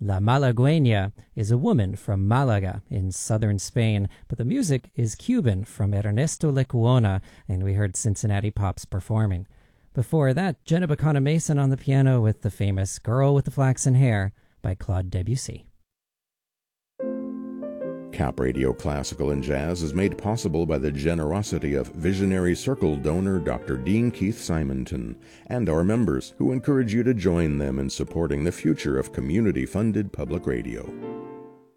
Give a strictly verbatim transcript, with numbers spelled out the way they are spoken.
La Malagueña is a woman from Malaga in southern Spain, but the music is Cuban from Ernesto Lecuona, and we heard Cincinnati Pops performing. Before that, Jenna Bacana Mason on the piano with the famous Girl with the Flaxen Hair by Claude Debussy. Cap Radio Classical and Jazz is made possible by the generosity of visionary Circle donor Doctor Dean Keith Simonton and our members, who encourage you to join them in supporting the future of community-funded public radio.